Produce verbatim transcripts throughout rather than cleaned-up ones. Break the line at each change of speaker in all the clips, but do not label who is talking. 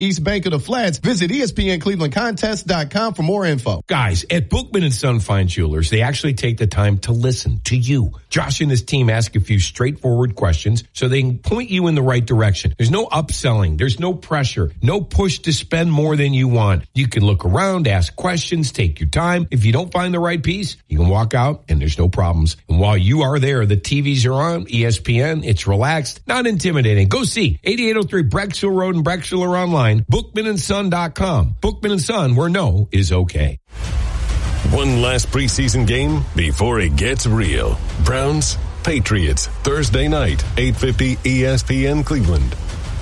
East Bank of the Flats. Visit E S P N Cleveland Contest dot com for more info.
Guys, at Bookman and Son Fine Jewelers, they actually take the time to listen to you. Josh and his team ask a few straightforward questions so they can point you in the right direction. There's no upselling. There's no pressure. No push to spend more than you want. You can look around, ask questions, take your time. If you don't find the right piece, you can walk out and there's no problems. And while you are there, the T Vs are on, E S P N, it's relaxed, not intimidating. Go see eighty-eight oh three Brecksville Road in Brecksville or online, bookman and son dot com. Bookman and Son, where no is okay.
One last preseason game before it gets real. Browns, Patriots, Thursday night, eight fifty E S P N Cleveland.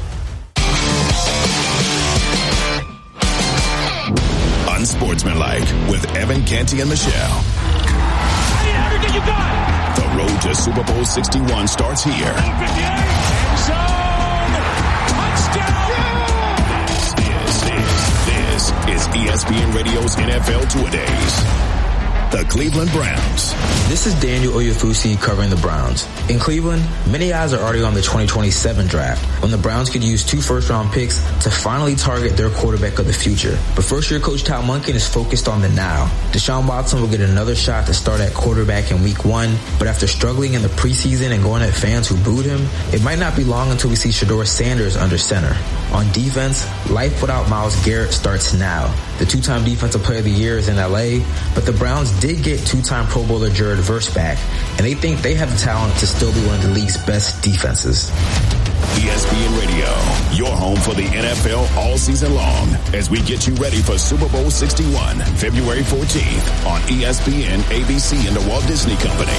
Unsportsmanlike with Evan Canty and Michelle.
You got?
The road to Super Bowl sixty-one starts here.
End zone. Touchdown.
Yeah. This, this, this is E S P N Radio's N F L Two-A-Days. The Cleveland Browns.
This is Daniel Oyefusi covering the Browns. In Cleveland, many eyes are already on the twenty twenty-seven draft, when the Browns could use two first-round picks to finally target their quarterback of the future. But first-year coach Todd Monken is focused on the now. Deshaun Watson will get another shot to start at quarterback in week one, but after struggling in the preseason and going at fans who booed him, it might not be long until we see Shedeur Sanders under center. On defense, life without Myles Garrett starts now. The two-time Defensive Player of the Year is in L A, but the Browns did get two-time Pro Bowler Jared Verse back, and they think they have the talent to still be one of the league's best defenses.
E S P N Radio, your home for the N F L all season long, as we get you ready for Super Bowl sixty-one, February fourteenth on E S P N, A B C, and the Walt Disney Company.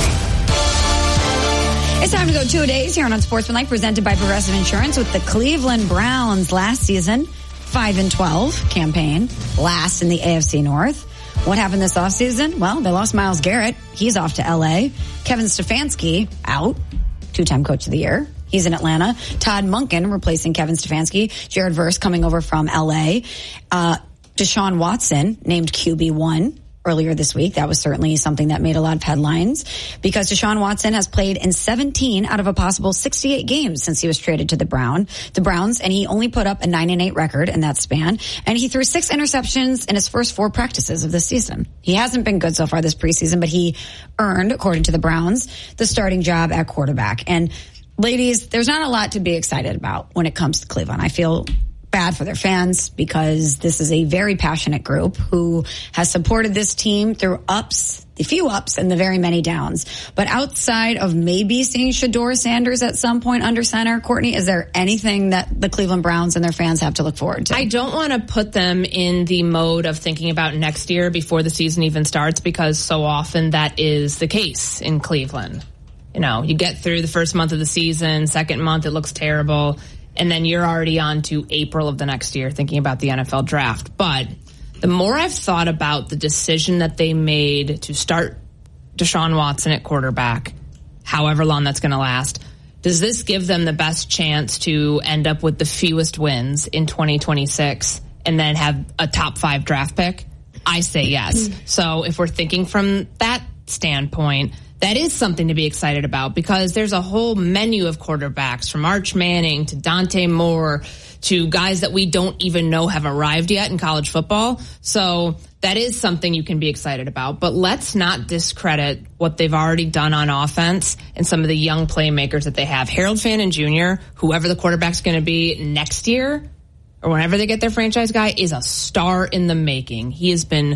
It's time to go two-a-days here on Unsportsmanlike, presented by Progressive Insurance with the Cleveland Browns last season, five and twelve campaign, last in the A F C North. What happened this offseason? Well, they lost Myles Garrett. He's off to L A. Kevin Stefanski out, two-time Coach of the Year. He's in Atlanta. Todd Monken replacing Kevin Stefanski. Jared Verse coming over from L A. Uh, Deshaun Watson named Q B one earlier this week. That was certainly something that made a lot of headlines because Deshaun Watson has played in seventeen out of a possible sixty-eight games since he was traded to the Brown, the Browns, and he only put up a nine and eight record in that span. And he threw six interceptions in his first four practices of the season. He hasn't been good so far this preseason, but he earned, according to the Browns, the starting job at quarterback. And ladies, there's not a lot to be excited about when it comes to Cleveland. I feel bad for their fans because this is a very passionate group who has supported this team through ups, the few ups and the very many downs. But outside of maybe seeing Shedeur Sanders at some point under center, Courtney, is there anything that the Cleveland Browns and their fans have to look forward to?
I don't want to put them in the mode of thinking about next year before the season even starts, because so often that is the case in Cleveland. You know, you get through the first month of the season, second month it looks terrible, and then you're already on to April of the next year thinking about the N F L draft. But the more I've thought about the decision that they made to start Deshaun Watson at quarterback, however long that's going to last, does this give them the best chance to end up with the fewest wins in twenty twenty-six and then have a top five draft pick? I say yes. So if we're thinking from that standpoint, that is something to be excited about, because there's a whole menu of quarterbacks, from Arch Manning to Dante Moore to guys that we don't even know have arrived yet in college football. So that is something you can be excited about. But let's not discredit what they've already done on offense and some of the young playmakers that they have. Harold Fannin Junior, whoever the quarterback's going to be next year or whenever they get their franchise guy, is a star in the making. He has been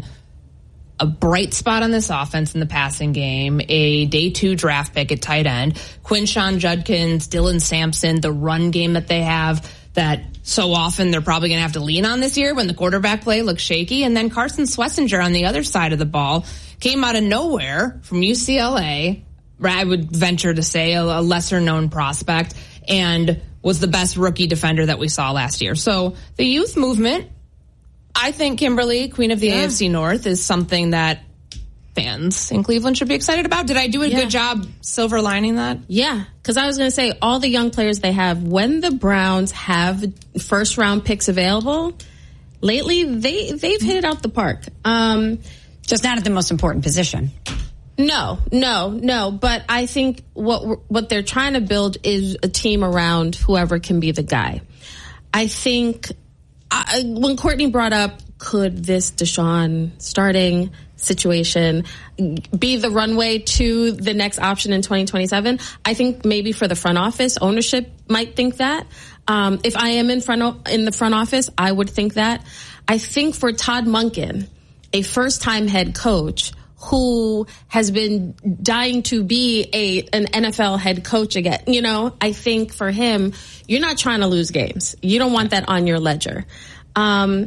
a bright spot on this offense in the passing game, a day two draft pick at tight end. Quinshon Judkins, Dylan Sampson, the run game that they have that so often they're probably going to have to lean on this year when the quarterback play looks shaky. And then Carson Schlesinger on the other side of the ball came out of nowhere from U C L A. I would venture to say a, a lesser known prospect, and was the best rookie defender that we saw last year. So the youth movement, I think Kimberly, Queen of the yeah. A F C North, is something that fans in Cleveland should be excited about. Did I do a yeah. good job silver lining that?
Yeah, because I was going to say, all the young players they have, when the Browns have first round picks available, lately they, they've hit it out the park. Um,
Just not at the most important position.
No, no, no. But I think what what they're trying to build is a team around whoever can be the guy. I think I, when Courtney brought up, could this Deshaun starting situation be the runway to the next option in twenty twenty-seven? I think maybe for the front office, ownership might think that. Um, if I am in front o- in the front office, I would think that. I think for Todd Monken, a first-time head coach who has been dying to be a an N F L head coach again, you know, I think for him, you're not trying to lose games. You don't want that on your ledger. Um,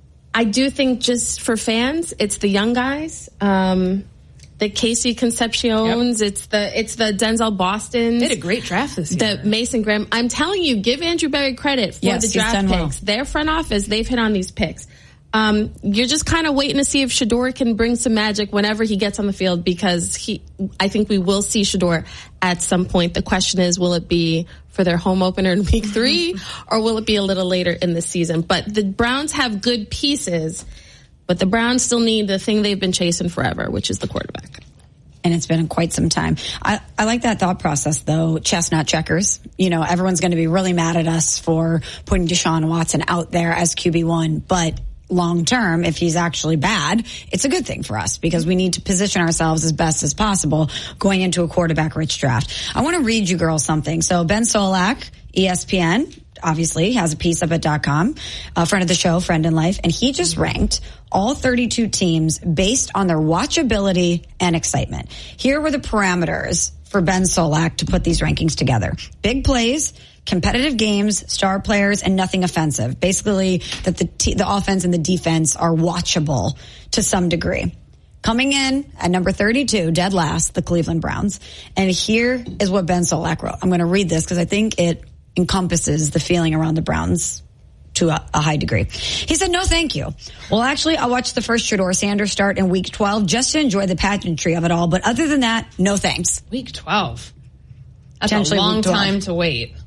I do think just for fans, it's the young guys. Um, the Casey Concepcions, yep. it's the it's the Denzel Bostons.
They did a great draft this year.
The Mason Graham. I'm telling you, give Andrew Berry credit for
yes,
the draft picks.
Well.
Their front office, they've hit on these picks. Um, you're just kind of waiting to see if Shedeur can bring some magic whenever he gets on the field, because he, I think we will see Shedeur at some point. The question is, will it be for their home opener in week three or will it be a little later in the season? But the Browns have good pieces, but the Browns still need the thing they've been chasing forever, which is the quarterback.
And it's been quite some time. I, I like that thought process, though. Chestnut checkers. You know, everyone's going to be really mad at us for putting Deshaun Watson out there as Q B one, but long term, if he's actually bad, it's a good thing for us because we need to position ourselves as best as possible going into a quarterback rich draft. I want to read you girls something. So Ben Solak, E S P N, obviously has a piece up at dot com, a friend of the show, friend in life, and he just ranked all thirty-two teams based on their watchability and excitement. Here were the parameters for Ben Solak to put these rankings together. Big plays, competitive games, star players, and nothing offensive. Basically, that the t- the offense and the defense are watchable to some degree. Coming in at number thirty-two, dead last, the Cleveland Browns. And here is what Ben Solak wrote. I'm going to read this because I think it encompasses the feeling around the Browns to a, a high degree. He said, no, thank you. Well, actually, I'll watch the first Shedeur Sanders start in week twelve just to enjoy the pageantry of it all. But other than that, no thanks.
Week twelve. That's a long time to wait.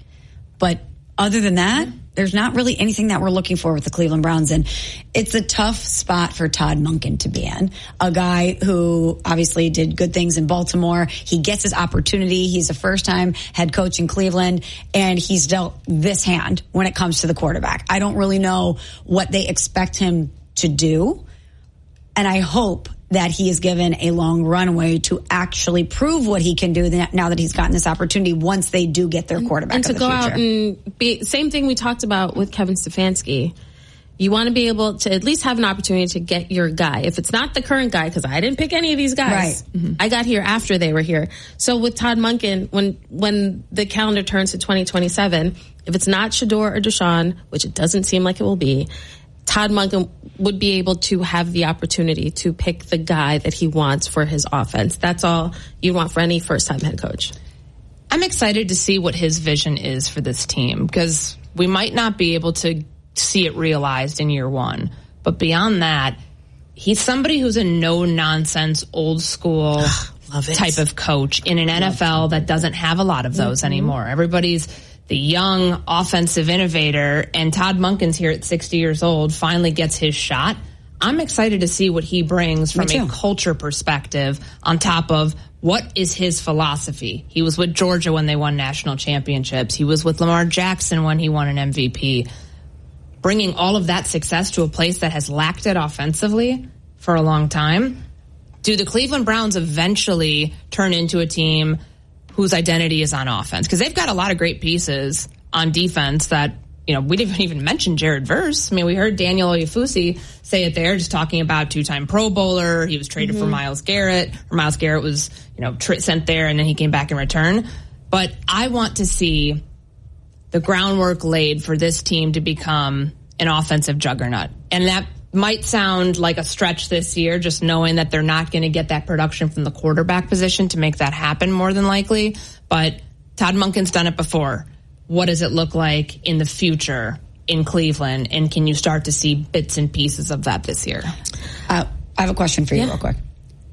But other than that, there's not really anything that we're looking for with the Cleveland Browns. And it's a tough spot for Todd Monken to be in. A guy who obviously did good things in Baltimore. He gets his opportunity. He's a first-time head coach in Cleveland, and he's dealt this hand when it comes to the quarterback. I don't really know what they expect him to do, and I hope that he is given a long runway to actually prove what he can do now that he's gotten this opportunity once they do get their quarterback
and to
of the
go
future.
out and be, same thing we talked about with Kevin Stefanski. You want to be able to at least have an opportunity to get your guy. If it's not the current guy, because I didn't pick any of these guys.
Right.
Mm-hmm. I got here after they were here. So with Todd Monken, when when the calendar turns to twenty twenty-seven, if it's not Shedeur or Deshaun, which it doesn't seem like it will be, Todd Monken would be able to have the opportunity to pick the guy that he wants for his offense. That's all you want for any first-time head coach.
I'm excited to see what his vision is for this team, because we might not be able to see it realized in year one. But beyond that, he's somebody who's a no-nonsense, old-school type of coach in an N F L that doesn't have a lot of those mm-hmm. anymore. Everybody's the young offensive innovator, and Todd Monken's here at sixty years old, finally gets his shot. I'm excited to see what he brings from a culture perspective on top of what is his philosophy. He was with Georgia when they won national championships. He was with Lamar Jackson when he won an M V P. Bringing all of that success to a place that has lacked it offensively for a long time. Do the Cleveland Browns eventually turn into a team whose identity is on offense? Because they've got a lot of great pieces on defense that, you know, we didn't even mention Jared Verse. I mean, we heard Daniel Oyefusi say it there, just talking about two-time Pro Bowler. He was traded mm-hmm. for Myles Garrett, or Myles Garrett was, you know, tr- sent there and then he came back in return. But I want to see the groundwork laid for this team to become an offensive juggernaut. And that might sound like a stretch this year, just knowing that they're not going to get that production from the quarterback position to make that happen more than likely. But Todd Monken's done it before. What does it look like in the future in Cleveland? And can you start to see bits and pieces of that this year?
Uh, I have a question for you
yeah.
real quick.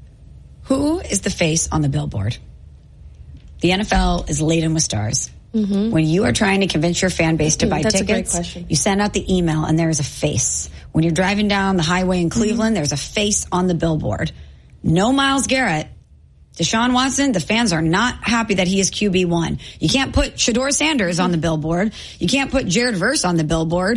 Who is the face on the billboard? The N F L is laden with stars. Mm-hmm. When you are trying to convince your fan base to buy
That's
tickets,
a great question.
You send out the email and there is a face. When you're driving down the highway in Cleveland, mm-hmm. there's a face on the billboard. No Myles Garrett. Deshaun Watson, the fans are not happy that he is Q B one. You can't put Shedeur Sanders on the billboard. You can't put Jared Verse on the billboard.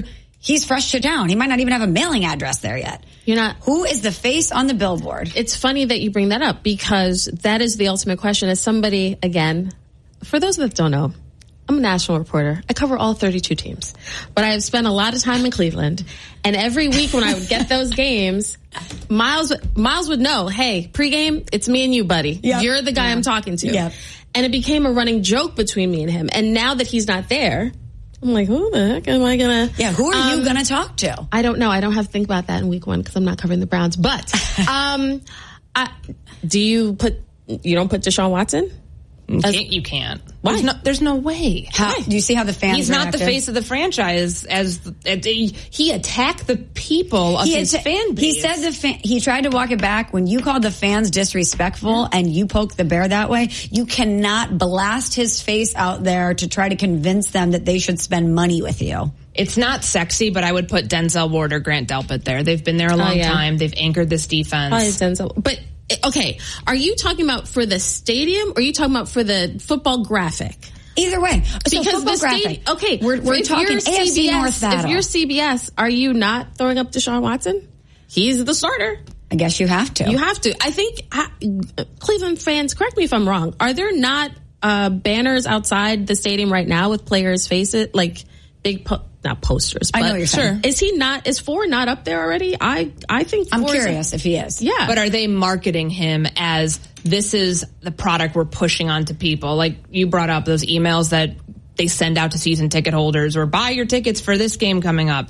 He's fresh to town. He might not even have a mailing address there yet.
You're not.
Who is the face on the billboard?
It's funny that you bring that up because that is the ultimate question. As somebody, again, for those that don't know, I'm a national reporter. I cover all thirty-two teams, but I have spent a lot of time in Cleveland. And every week when I would get those games, Miles, Miles would know, hey, pregame, it's me and you, buddy. Yep. You're the guy yeah. I'm talking to.
Yep.
And it became a running joke between me and him. And now that he's not there, I'm like, who the heck am I going to?
Yeah, who are
um,
you going to talk to?
I don't know. I don't have to think about that in week one because I'm not covering the Browns. But um, I, do you put, you don't put Deshaun Watson?
You can't. You can't.
Why?
There's no, there's no way.
How, do you see how the fans
He's not
reacted?
the face of the franchise. As uh, he attacked the people of
he
his
att-
fan base.
He said the fan, he tried to walk it back. When you called the fans disrespectful and you poke the bear that way, you cannot blast his face out there to try to convince them that they should spend money with you.
It's not sexy, but I would put Denzel Ward or Grant Delpit there. They've been there a long oh, yeah. time. They've anchored this defense.
Oh, it's Denzel. But okay, are you talking about for the stadium or are you talking about for the football graphic?
Either way. So
because the
graphic,
stadium, okay,
we're, we're talking A F C
C B S,
North battle.
If you're C B S, are you not throwing up Deshaun Watson? He's the starter.
I guess you have to.
You have to. I think uh, Cleveland fans, correct me if I'm wrong, are there not uh, banners outside the stadium right now with players' faces, like big po- not posters, but
I know what you're saying.
Sure. Is he not, is Four not up there already? I, I think
I'm
Four
curious
a,
if he is.
Yeah.
But are they marketing him as this is the product we're pushing onto people? Like you brought up those emails that they send out to season ticket holders or buy your tickets for this game coming up.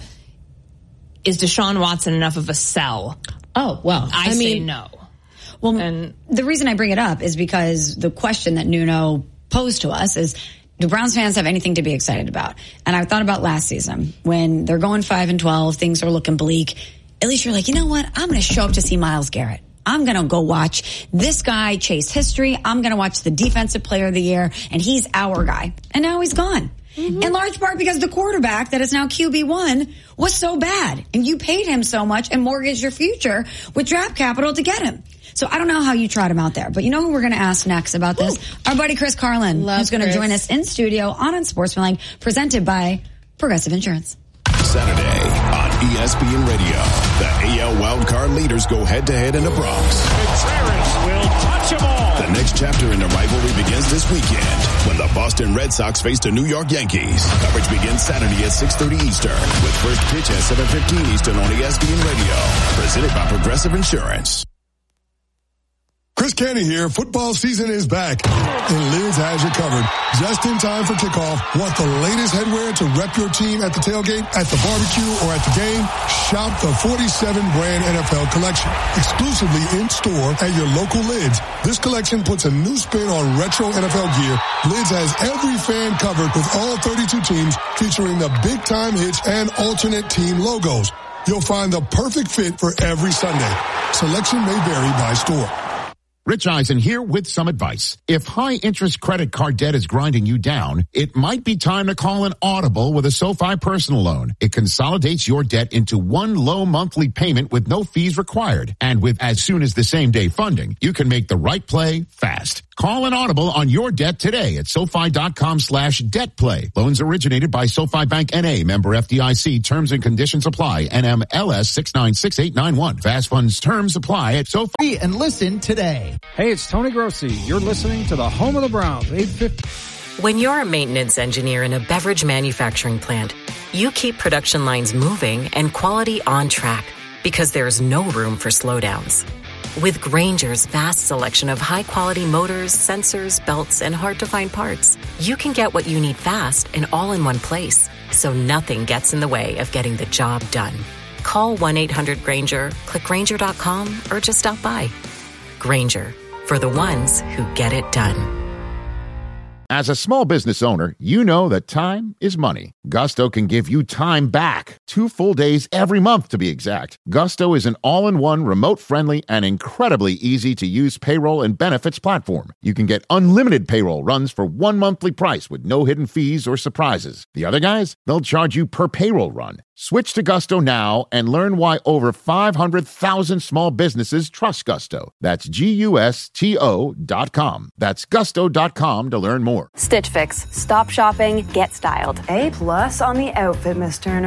Is Deshaun Watson enough of a sell?
Oh, well,
I,
I
say
mean,
no.
Well,
and
the reason I bring it up is because the question that Nuno posed to us is, do Browns fans have anything to be excited about? And I thought about last season when they're going five and twelve, things are looking bleak. At least you're like, you know what? I'm going to show up to see Myles Garrett. I'm going to go watch this guy chase history. I'm going to watch the defensive player of the year, and he's our guy. And now he's gone. Mm-hmm. In large part because the quarterback that is now Q B one was so bad. And you paid him so much and mortgaged your future with draft capital to get him. So I don't know how you trot him out there. But you know who we're going to ask next about this? Ooh. Our buddy Chris Carlin, Love who's going to join us in studio on Unsportsmanlike, presented by Progressive Insurance.
Saturday on E S P N Radio, the A L wildcard leaders go head-to-head in the Bronx.
Contreras will touch them all.
The next chapter in the rivalry begins this weekend when the Boston Red Sox face the New York Yankees. Coverage begins Saturday at six thirty Eastern with first pitch at seven fifteen Eastern on E S P N Radio. Presented by Progressive Insurance.
Chris Canty here. Football season is back, and Lids has you covered. Just in time for kickoff. Want the latest headwear to rep your team at the tailgate, at the barbecue, or at the game? Shop the forty-seven brand N F L collection, exclusively in store at your local Lids. This collection puts a new spin on retro N F L gear. Lids has every fan covered with all thirty-two teams, featuring the big time hits and alternate team logos. You'll find the perfect fit for every Sunday. Selection may vary by store.
Rich Eisen here with some advice. If high-interest credit card debt is grinding you down, it might be time to call an Audible with a SoFi personal loan. It consolidates your debt into one low monthly payment with no fees required. And with as soon as the same-day funding, you can make the right play fast. Call an Audible on your debt today at SoFi.com slash debt play. Loans originated by SoFi Bank N A, member F D I C. Terms and conditions apply. N M L S six nine six eight nine one. Fast funds terms apply at SoFi.
And listen today.
Hey, it's Tony Grossi. You're listening to the home of the Browns, eight fifty.
When you're a maintenance engineer in a beverage manufacturing plant, you keep production lines moving and quality on track because there's no room for slowdowns. With Grainger's vast selection of high-quality motors, sensors, belts, and hard-to-find parts, you can get what you need fast and all in one place, so nothing gets in the way of getting the job done. Call one eight hundred Grainger, click Grainger dot com, or just stop by. Grainger, for the ones who get it done.
As a small business owner, you know that time is money. Gusto can give you time back. Two full days every month, to be exact. Gusto is an all-in-one, remote-friendly, and incredibly easy-to-use payroll and benefits platform. You can get unlimited payroll runs for one monthly price with no hidden fees or surprises. The other guys, they'll charge you per payroll run. Switch to Gusto now and learn why over five hundred thousand small businesses trust Gusto. That's G U S T O dot com. That's gusto dot com to learn more.
Stitch Fix. Stop shopping, get styled.
A plus on the outfit, Miss Turner.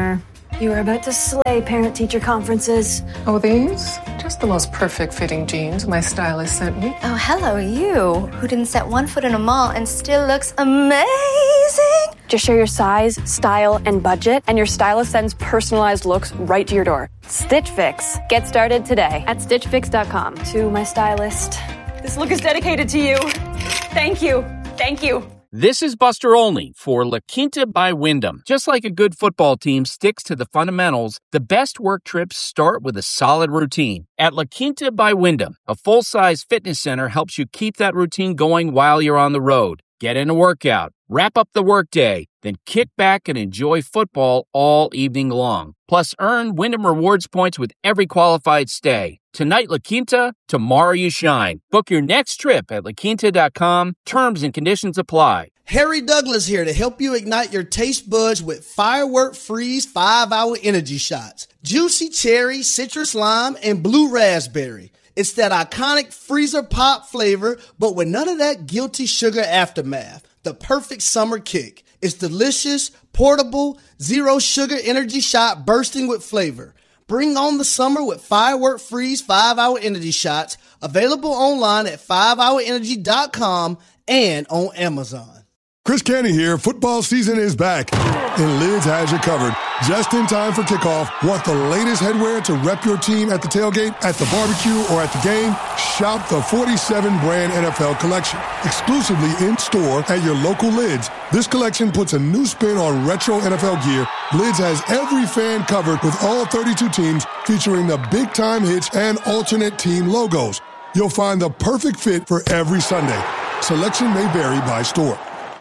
You are about to slay parent-teacher conferences.
Oh, these? Just the most perfect fitting jeans my stylist sent me.
Oh, hello, you, who didn't set one foot in a mall and still looks amazing.
Just share your size, style, and budget, and your stylist sends personalized looks right to your door. Stitch Fix. Get started today at stitch fix dot com.
To my stylist.
This look is dedicated to you. Thank you. Thank you.
This is Buster Olney for La Quinta by Wyndham. Just like a good football team sticks to the fundamentals, the best work trips start with a solid routine. At La Quinta by Wyndham, a full-size fitness center helps you keep that routine going while you're on the road. Get in a workout, wrap up the workday, then kick back and enjoy football all evening long. Plus, earn Wyndham Rewards points with every qualified stay. Tonight, La Quinta, tomorrow you shine. Book your next trip at la quinta dot com. Terms and conditions apply.
Harry Douglas here to help you ignite your taste buds with Firework Freeze five hour energy shots. Juicy cherry, citrus lime, and blue raspberry. It's that iconic freezer pop flavor, but with none of that guilty sugar aftermath. The perfect summer kick. It's delicious, portable, zero sugar energy shot bursting with flavor. Bring on the summer with Firework Freeze five hour energy shots, available online at five hour energy dot com and on Amazon.
Chris Canty here. Football season is back, and Lids has you covered. Just in time for kickoff. Want the latest headwear to rep your team at the tailgate, at the barbecue, or at the game? Shop the forty-seven brand N F L collection, exclusively in-store at your local Lids. This collection puts a new spin on retro N F L gear. Lids has every fan covered with all thirty-two teams, featuring the big-time hits and alternate team logos. You'll find the perfect fit for every Sunday. Selection may vary by store.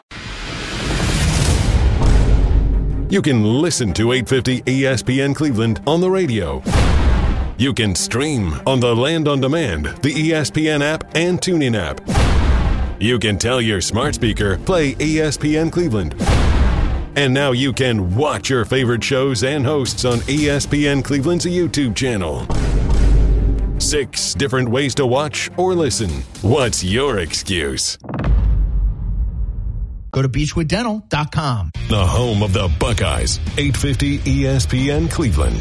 You can listen to eight fifty E S P N Cleveland on the radio. You can stream on the Land on Demand, the E S P N app, and TuneIn app. You can tell your smart speaker, play E S P N Cleveland. And now you can watch your favorite shows and hosts on E S P N Cleveland's YouTube channel. Six different ways to watch or listen. What's your excuse?
Go to beechwood dental dot com.
The home of the Buckeyes, eight fifty E S P N Cleveland.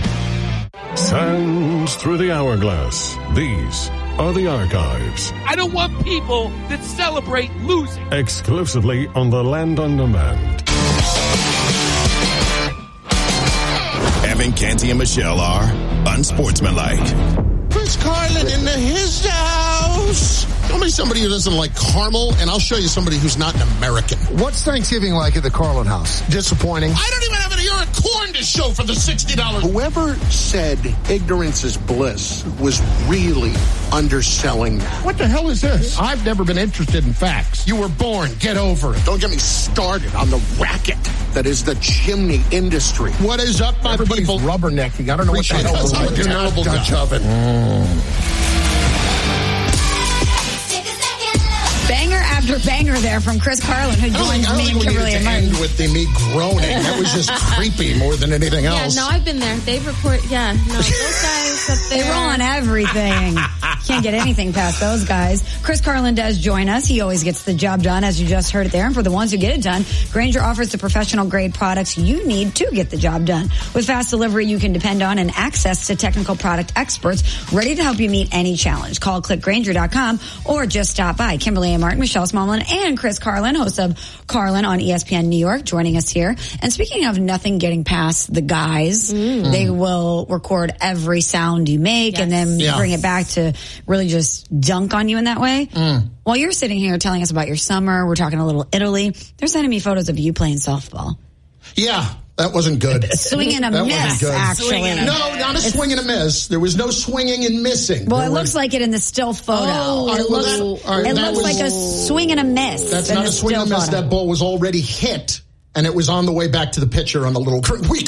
Sands through the hourglass. These are the archives.
I don't want people that celebrate losing.
Exclusively on the Land on Demand.
Evan, Canty, and Michelle are unsportsmanlike.
Chris Carlin in the his house. Tell me somebody who doesn't like caramel, and I'll show you somebody who's not an American.
What's Thanksgiving like at the Carlin house? Disappointing.
I don't even have an ear of corn to show for the sixty dollars.
Whoever said ignorance is bliss was really underselling that.
What the hell is this? I've never been interested in facts. You were born. Get over it.
Don't get me started on the racket that is the chimney industry.
What is up, my
Everybody's
people?
rubbernecking. I don't know
Appreciate
what the hell
it. That's a terrible
Dutch
job.
oven.
Mm.
Banger after banger there from Chris Carlin, who joins me and Kimberly and Martin.
With the me groaning. That was just creepy more than anything else.
Yeah, no, I've been there. They report, yeah, no, those guys up there.
They roll on everything. Can't get anything past those guys. Chris Carlin does join us. He always gets the job done, as you just heard it there. And for the ones who get it done, Grainger offers the professional grade products you need to get the job done. With fast delivery you can depend on and access to technical product experts ready to help you meet any challenge. Call click grainger dot com or just stop by. Kimberly and Martin, Michelle Smallman, and Chris Carlin, host of Carlin on E S P N New York, joining us here. And speaking of nothing getting past the guys, mm. they will record every sound you make yes. and then yeah. bring it back to really just dunk on you in that way. Mm. While you're sitting here telling us about your summer, we're talking a little Italy, they're sending me photos of you playing softball.
Yeah. That wasn't good.
Swing and a
that
miss, actually.
No, not a it's, swing and a miss. There was no swinging and missing.
Well,
there
it
were,
looks like it in the still photo.
Oh,
it looks,
that, right,
it
looks
was, like a swing and a miss.
That's not a swing and a miss. Photo. That ball was already hit. And it was on the way back to the pitcher on the little weak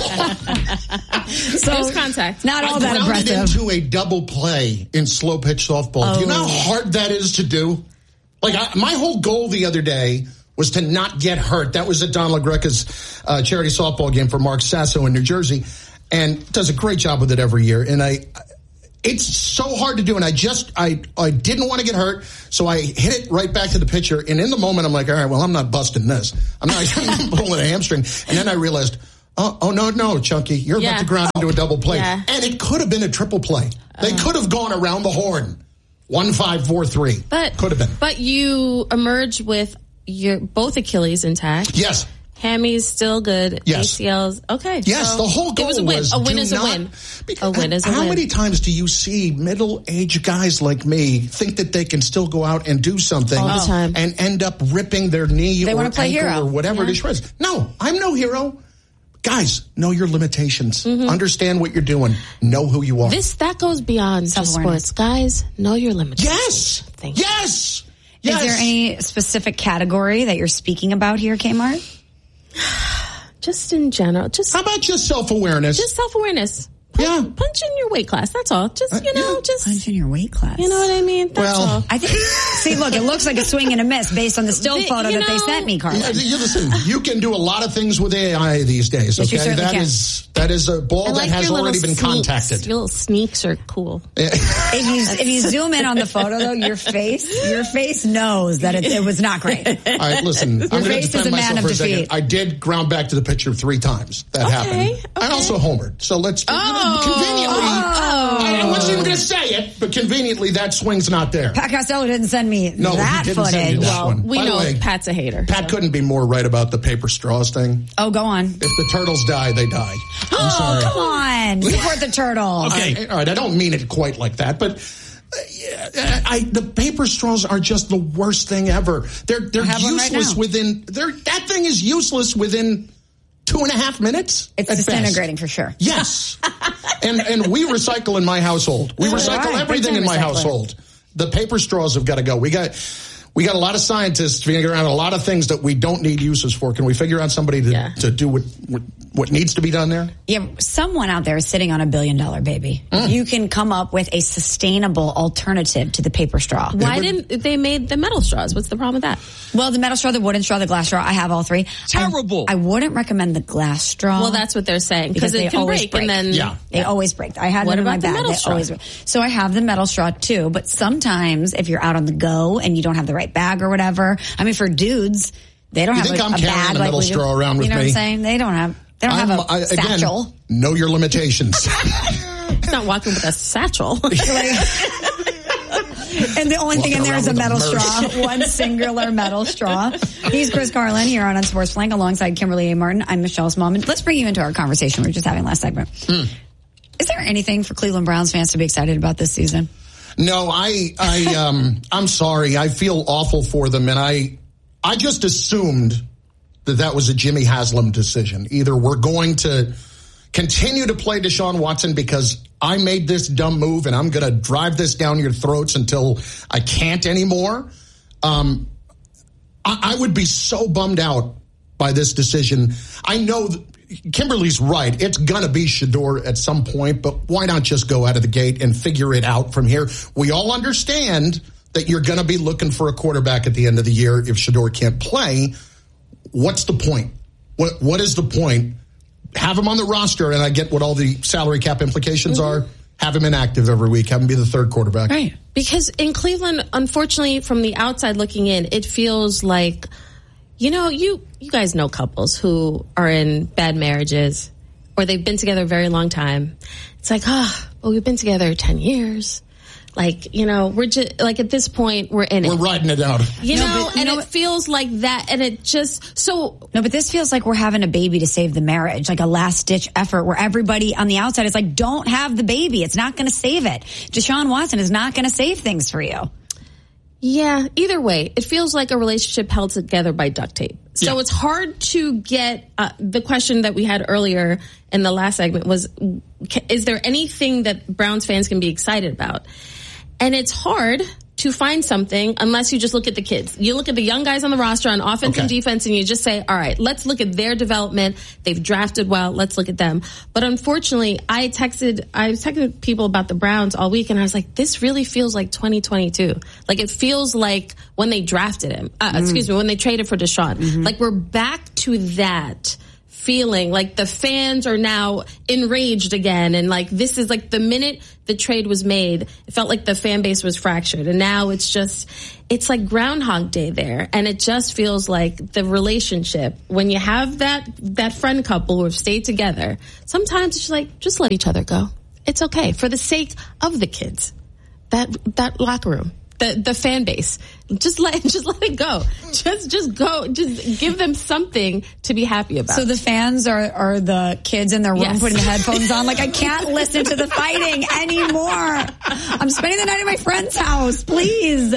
So There's contact.
Not all
I
that impressive.
Into a double play in slow pitch softball. Oh. Do you know how hard that is to do? Like I, my whole goal the other day was to not get hurt. That was at Don LaGreca's uh, charity softball game for Mark Sasso in New Jersey, and does a great job with it every year. And I, it's so hard to do. And I just, I, I didn't want to get hurt, so I hit it right back to the pitcher. And in the moment, I'm like, all right, well, I'm not busting this. I'm not I'm pulling a hamstring. And then I realized, Oh, oh no, no, Chunky. You're
Yeah.
about to ground into a double play.
Yeah.
And it could have been a triple play. They
Uh.
could have gone around the horn. One, five, four, three.
But
could have been.
But you emerge with your both Achilles intact.
Yes.
Hammy's still good.
Yes.
A C Ls, okay.
Yes,
so
the whole goal
it was a win.
was
a win
do
is a
not-
win. A win is a
How
win.
many times do you see middle-aged guys like me think that they can still go out and do something
All the time.
and end up ripping their knee
They
or
wanna play
ankle
hero.
or whatever
Yeah.
to shreds? No, I'm no hero. Guys, know your limitations.
Mm-hmm.
Understand what you're doing. Know who you are.
This that goes beyond just
Self-awareness.
sports. Guys, know your limits.
yes!
Thank you.
Yes!
Is
Yes!
there any specific category that you're speaking about here, Kmart?
Just in general. Just
How about just self-awareness?
just self awareness. Punch,
Yeah.
punch in your weight class. That's all. Just you know,
yeah.
just
Punch in your weight class.
you know what I mean. That's
Well,
all.
I think. See, look, it looks like a swing and a miss based on the still
The-
photo
you
that they
know-
sent me,
Yeah,
Carlin.
you listen, you can do a lot of things with A I these days.
Yes, you
Okay,
certainly
that
can.
is that is a ball
I
that
like
has
your little
already been
sneaks.
contacted.
Your little sneaks are cool.
If you if you zoom in on the photo, though, your face your face knows that it, it was not great.
All right, listen. I'm going to
face is
defend
a man
myself
of
for a second.
defeat.
I did ground back to the picture three times. That
Okay,
happened. I
okay.
also homered. So let's
Oh.
conveniently.
Oh.
I, I wasn't even going to say it, but conveniently that swing's not there.
Pat Costello didn't send me
No, he
that
didn't send you
footage.
that one.
We
By the
know
way,
Pat's a hater.
Pat couldn't be more right about the paper straws thing.
Oh, go on.
If the turtles die, they die. I'm
Oh,
sorry.
come on. Support the turtles.
Okay, all right. I don't mean it quite like that, but uh, yeah, I, the paper straws are just the worst thing ever. They're they're
I have one right
useless
now.
within. They're that thing is useless within two and a half minutes.
It's
at
disintegrating
best.
for sure.
Yes, and and we recycle in my household. We
So do
recycle
I.
everything
Big
in
time
my
recycler.
household. The paper straws have got to go. We got. We got a lot of scientists figuring out a lot of things that we don't need uses for. Can we figure out somebody to,
Yeah.
to do what, what what needs to be done there?
Yeah, someone out there is sitting on a billion dollar baby.
Mm.
You can come up with a sustainable alternative to the paper straw.
Why didn't they made the metal straws? What's the problem with that?
Well, the metal straw, the wooden straw, the glass straw, I have all three.
Terrible.
I, I wouldn't recommend the glass straw.
Well, that's what they're saying
because
because
they
it can
always
break,
break.
and then
Yeah.
They always break. I had
What
them in my
about the
bag.
metal
They
straw?
always break. So I have the metal straw too, but sometimes if you're out on the go and you don't have the right bag or whatever, I mean, for dudes, they don't
You
have
think
a,
I'm
a
carrying
bag
a
like
metal
we do.
straw around with
You know what
me?
I'm saying? They don't have. They don't
I'm-
have a
I- again,
satchel.
know your limitations.
He's not walking with a satchel.
And the only thing in
Walking
there is a
around
metal
with a
straw,
Merce.
one singular metal straw. He's Chris Carlin here on Sports Flank alongside Kimberly A. Martin. I'm Michelle Smallman. Let's bring you into our conversation we were just having last segment.
Mm.
Is there anything for Cleveland Browns fans to be excited about this season?
No, I, I, um, I'm sorry. I feel awful for them, and I, I just assumed that that was a Jimmy Haslam decision. Either we're going to continue to play Deshaun Watson because I made this dumb move, and I'm going to drive this down your throats until I can't anymore. Um, I, I would be so bummed out by this decision. I know that Kimberly's right. It's going to be Shedeur at some point, but why not just go out of the gate and figure it out from here? We all understand that you're going to be looking for a quarterback at the end of the year if Shedeur can't play. What's the point? What What is the point? Have him on the roster, and I get what all the salary cap implications
Mm-hmm.
are. Have him inactive every week. Have him be the third quarterback.
Right.
Because in Cleveland, unfortunately, from the outside looking in, it feels like, you know, you you guys know couples who are in bad marriages or they've been together a very long time. It's like, ah, oh, well, we've been together ten years. Like, you know, we're just, like, at this point, we're in it.
We're riding it out.
You
No,
know,
but you
and
know
it
what-
feels like that, and it just, so,
No, but this feels like we're having a baby to save the marriage, like a last ditch effort where everybody on the outside is like, don't have the baby. It's not going to save it. Deshaun Watson is not going to save things for you.
yeah, either way, it feels like a relationship held together by duct tape. So
Yeah.
it's hard to get, uh, the question that we had earlier in the last segment was, ca- is there anything that Browns fans can be excited about? And it's hard to find something unless you just look at the kids. You look at the young guys on the roster on offense
Okay.
and defense, and you just say, all right, let's look at their development. They've drafted well. Let's look at them. But unfortunately, I texted, I texted people about the Browns all week, and I was like, this really feels like twenty twenty-two. Like, it feels like when they drafted him, uh,
Mm.
excuse me, when they traded for Deshaun.
Mm-hmm.
Like, we're back to that feeling. Like the fans are now enraged again. And like this is like the minute the trade was made, it felt like the fan base was fractured. And now it's just, it's like Groundhog Day there. And it just feels like the relationship, when you have that, that friend couple who have stayed together, sometimes it's like, just let each other go. It's okay for the sake of the kids. That, that locker room. The the fan base, just let just let it go. Just just go. Just give them something to be happy about.
So the fans are are the kids in their room
Yes.
putting the headphones on. Like I can't listen to the fighting anymore. I'm spending the night at my friend's house, please.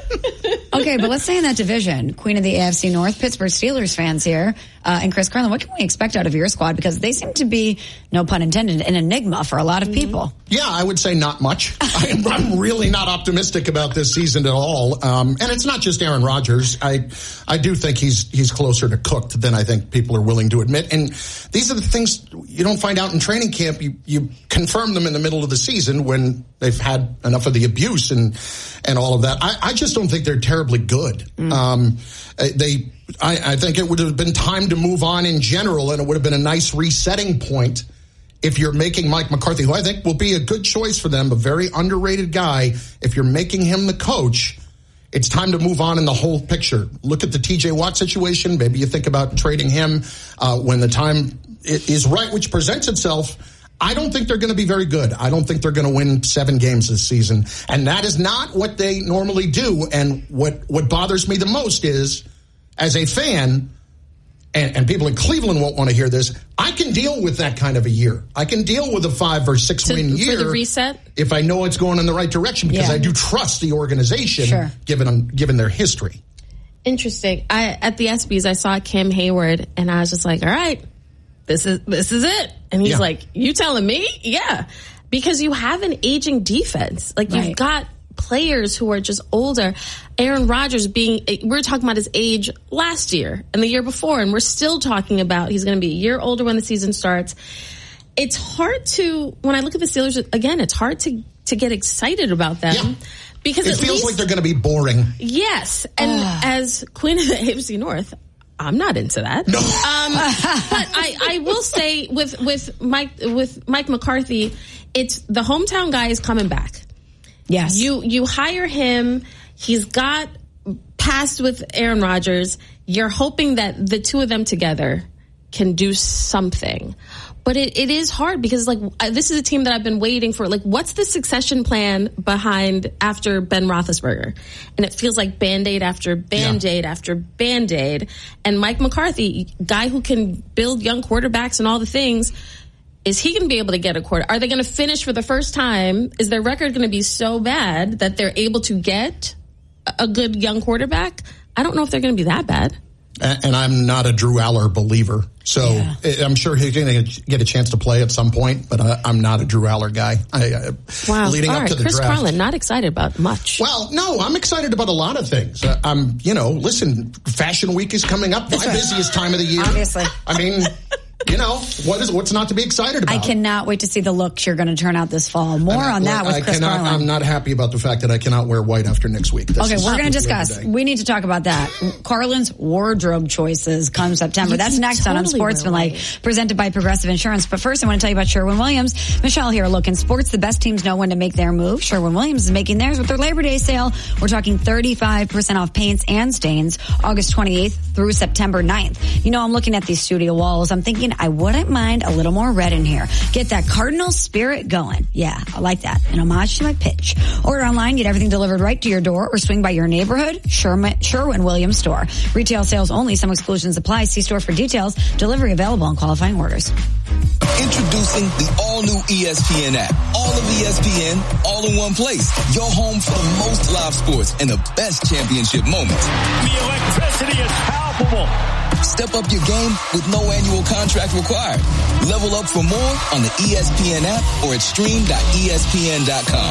Okay, but let's stay in that division. Queen of the A F C North, Pittsburgh Steelers fans here, uh, and Chris Carlin. What can we expect out of your squad? Because they seem to be, no pun intended, an enigma for a lot of people.
Yeah, I would say not much. I'm, I'm really not optimistic about this season at all. Um, and it's not just Aaron Rodgers. I I do think he's he's closer to cooked than I think people are willing to admit. And these are the things you don't find out in training camp. You you confirm them in the middle of the season when they've had enough of the abuse and and all of that. I, I just don't think they're terribly good. Mm. Um, they I, I think it would have been time to move on in general, and it would have been a nice resetting point. If you're making Mike McCarthy, who I think will be a good choice for them, a very underrated guy, if you're making him the coach, it's time to move on in the whole picture. Look at the T J Watt situation. Maybe you think about trading him uh, when the time is right, which presents itself. I don't think they're going to be very good. I don't think they're going to win seven games this season. And that is not what they normally do. And what, what bothers me the most is, as a fan, And, and people in Cleveland won't want to hear this, I can deal with that kind of a year. I can deal with a five or six
to,
win year
for the reset?
If I know it's going in the right direction, because
Yeah.
I do trust the organization,
Sure.
given given their history.
Interesting. I at the ESPYs, I saw Cam Hayward, and I was just like, all right, this is this is it. And he's
Yeah.
like, you telling me? Yeah. Because you have an aging defense. Like, you've
Right.
got players who are just older. Aaron Rodgers being, we were talking about his age last year and the year before, and we're still talking about he's going to be a year older when the season starts. It's hard to, when I look at the Steelers, again, it's hard to, to get excited about them.
Yeah.
Because
It
at
feels
least,
like they're going to be boring.
yes. And as Queen of the A F C North, I'm not into that.
No.
Um, but I, I will say with, with Mike, with Mike McCarthy, it's the hometown guy is coming back.
Yes.
You, you hire him. He's got past with Aaron Rodgers. You're hoping that the two of them together can do something. But it, it is hard because, like, this is a team that I've been waiting for. Like, what's the succession plan behind after Ben Roethlisberger? And it feels like Band-Aid after Band-Aid yeah. after Band-Aid. And Mike McCarthy, guy who can build young quarterbacks and all the things, is he going to be able to get a quarter? Are they going to finish for the first time? Is their record going to be so bad that they're able to get a good young quarterback? I don't know if they're going to be that bad.
And I'm not a Drew Aller believer. So yeah. I'm sure he's going to get a chance to play at some point, but I, I'm not a Drew Aller guy. I, uh,
wow.
Leading
All
up
right.
to the
Chris
draft.
Carlin, not excited about much.
Well, no, I'm excited about a lot of things. Uh, I'm, you know, listen, Fashion Week is coming up.
That's
my
right.
busiest time of the year.
Obviously.
I mean, you know, what is what's not to be excited about?
I cannot wait to see the looks you're going to turn out this fall. More
I,
on that with
I
Chris
cannot,
Carlin.
I'm not happy about the fact that I cannot wear white after next week. This
okay,
is
we're going to
the
discuss.
other day.
We need to talk about that. Carlin's wardrobe choices come September.
You
That's
can
next
totally
on Unsportsmanlike,
wear
presented by Progressive Insurance. But first, I want to tell you about Sherwin-Williams. Michelle here. Look, in sports, the best teams know when to make their move. Sherwin-Williams is making theirs with their Labor Day sale. We're talking thirty-five percent off paints and stains August twenty-eighth through September ninth. You know, I'm looking at these studio walls. I'm thinking I wouldn't mind a little more red in here. Get that Cardinal spirit going. Yeah, I like that. An homage to my pitch. Order online, get everything delivered right to your door, or swing by your neighborhood Sherman, Sherwin-Williams store. Retail sales only. Some exclusions apply. See store for details. Delivery available on qualifying orders.
Introducing the all-new E S P N app. All of E S P N, all in one place. Your home for the most live sports and the best championship moments.
The electricity is palpable.
Step up your game with no annual contract required. Level up for more on the E S P N app or at stream dot E S P N dot com.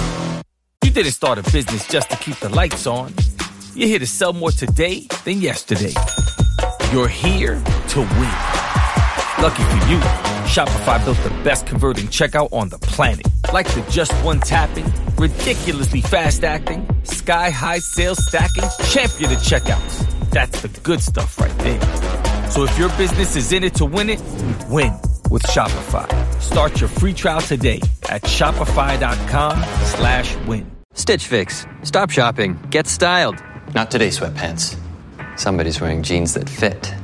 You didn't start a business just to keep the lights on. You're here to sell more today than yesterday. You're here to win. Lucky for you, Shopify built the best converting checkout on the planet. Like the just one tapping, ridiculously fast acting, sky high sales stacking, champion of checkouts. That's the good stuff right there. So if your business is in it to win it, win with Shopify. Start your free trial today at shopify.com slash win.
Stitch Fix. Stop shopping. Get styled.
Not today, sweatpants. Somebody's wearing jeans that fit.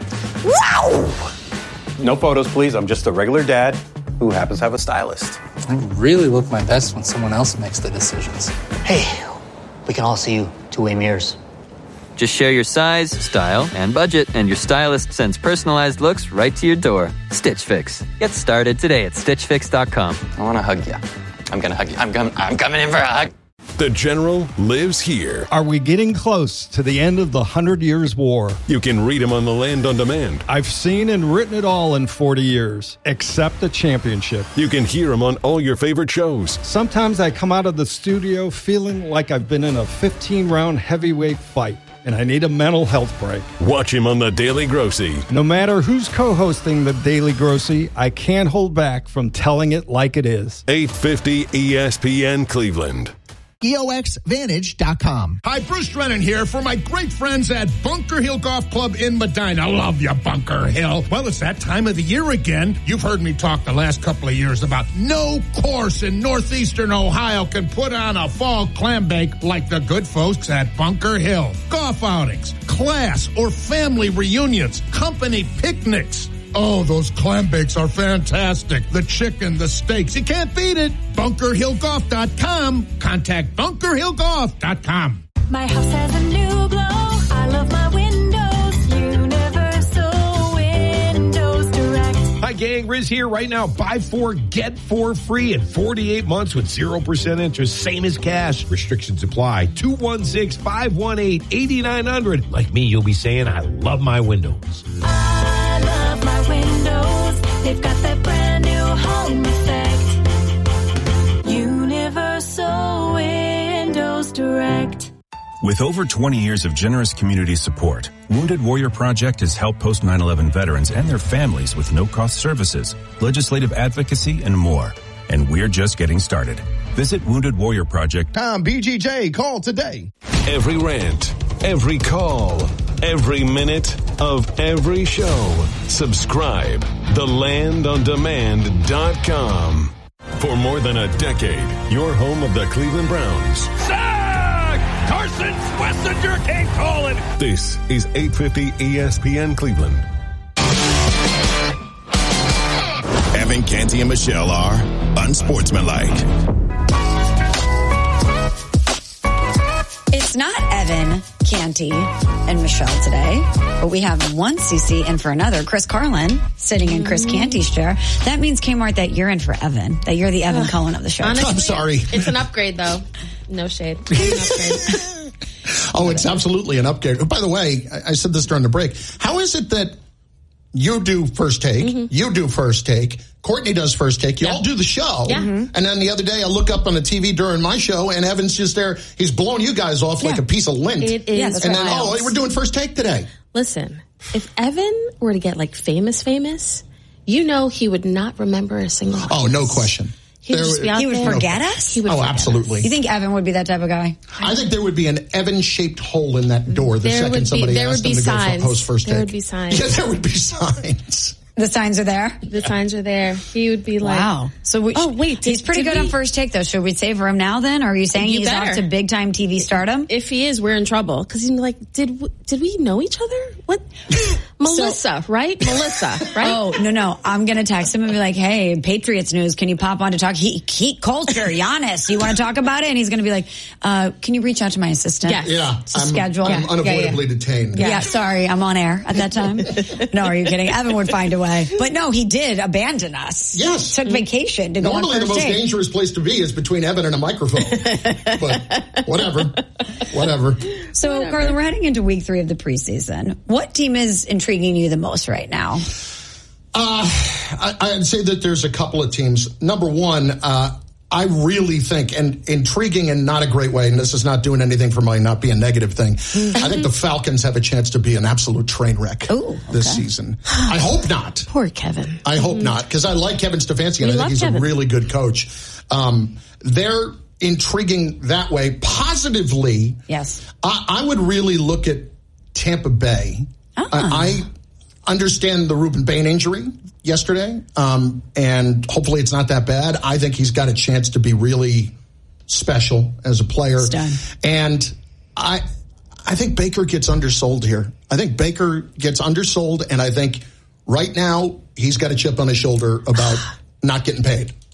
Wow! No photos, please. I'm just a regular dad who happens to have a stylist.
I really look my best when someone else makes the decisions.
Hey, we can all see you two-way mirrors.
Just share your size, style, and budget, and your stylist sends personalized looks right to your door. Stitch Fix. Get started today at stitch fix dot com.
I want to hug you. I'm going to hug you. I'm, com- I'm coming in for a hug.
The General lives here.
Are we getting close to the end of the Hundred Years' War?
You can read him on the Land on Demand.
I've seen and written it all in forty years, except the championship.
You can hear him on all your favorite shows.
Sometimes I come out of the studio feeling like I've been in a fifteen-round heavyweight fight, and I need a mental health break.
Watch him on The Daily Grossy.
No matter who's co-hosting The Daily Grossy, I can't hold back from telling it like it is.
eight fifty E S P N Cleveland.
E O X Vantage dot com.
Hi, Bruce Drennan here for my great friends at Bunker Hill Golf Club in Medina. Love you, Bunker Hill. Well, it's that time of the year again. You've heard me talk the last couple of years about no course in northeastern Ohio can put on a fall clam bake like the good folks at Bunker Hill. Golf outings, class or family reunions, company picnics. Oh, those clam bakes are fantastic. The chicken, the steaks, you can't beat it. bunker hill golf dot com. Contact bunker hill golf dot com.
My house has a new glow. I love my windows. Universal Windows Direct.
Hi, gang. Riz here. Right now, buy four, get four free in forty-eight months with zero percent interest, same as cash. Restrictions apply. two one six, five one eight, eight nine zero zero. Like me, you'll be saying, I love my windows.
I love my windows. They've got that brand new home effect. Universal Windows Direct.
With over twenty years of generous community support, Wounded Warrior Project has helped post nine eleven veterans and their families with no-cost services, legislative advocacy, and more. And we're just getting started. Visit Wounded Warrior Project.
Tom B G J, call today.
Every rant, every call, every minute of every show. Subscribe. the land on demand dot com. For more than a decade, your home of the Cleveland Browns.
Sack! Carson Schlesinger came calling.
This is eight fifty E S P N Cleveland.
Evan Canty and Michelle are unsportsmanlike.
It's not Evan, Canty, and Michelle today, but we have one C C in for another. Chris Carlin sitting in Chris Canty's chair. That means, Kmart, that you're in for Evan, that you're the Evan Cullen of the show.
Honestly,
I'm sorry.
It's an upgrade, though. No shade. It's an upgrade.
Oh, it's absolutely an upgrade. By the way, I, I said this during the break. How is it that you do first take, mm-hmm. you do first take, Courtney does first take, you yeah. all do the show,
yeah.
and then the other day I look up on the T V during my show and Evan's just there, he's blowing you guys off yeah. like a piece of lint.
It is.
Yeah, and then, oh, we're doing first take today.
Listen, if Evan were to get like famous, famous, you know he would not remember a single house.
Oh, no question.
He would, just be out
he would
there.
forget us?
He would
oh, absolutely.
Us. You think Evan would be that type of guy?
I think there would be an Evan-shaped hole in that door the
there
second somebody
be,
asked him to
signs.
go for post first
there
take.
There would be signs.
Yeah, there would be signs.
The signs are there?
The signs are there. He would be like...
Wow. So we,
oh, wait.
He's
did,
pretty
did
good
we,
on first take, though. Should we savor him now, then? Or are you saying you he's better. off to big-time T V stardom?
If he is, we're in trouble. Because he's like, did we, did we know each other? What? Melissa, so, right? Melissa, right?
Oh, no, no. I'm going to text him and be like, hey, Patriots news, can you pop on to talk heat, heat culture, Giannis? You want to talk about it? And he's going to be like, uh, can you reach out to my assistant?
Yes.
Yeah.
To
I'm,
schedule.
I'm unavoidably
yeah, yeah.
detained.
Yeah. yeah, sorry. I'm on air at that time. No, are you kidding? Evan would find a way. But no, he did abandon us.
Yes.
Took vacation to go on
Normally
first
the most
take.
dangerous place to be is between Evan and a microphone. But whatever. Whatever.
So, whatever. Carlin, we're heading into week three of the preseason. What team is intriguing you the most right now?
Uh, I, I'd say that there's a couple of teams. Number one, uh, I really think, and intriguing in not a great way, and this is not doing anything for my not be a negative thing, I think the Falcons have a chance to be an absolute train wreck
Ooh, okay.
this season. I hope not.
Poor Kevin.
I hope mm-hmm. not, because I like Kevin Stefanski, and we I think he's Kevin. a really good coach. Um, they're intriguing that way. Positively,
yes,
I, I would really look at Tampa Bay.
Ah.
I, I understand the Ruben Bain injury yesterday, um, and hopefully it's not that bad. I think he's got a chance to be really special as a player. And I I think Baker gets undersold here. I think Baker gets undersold, and I think right now he's got a chip on his shoulder about not getting paid.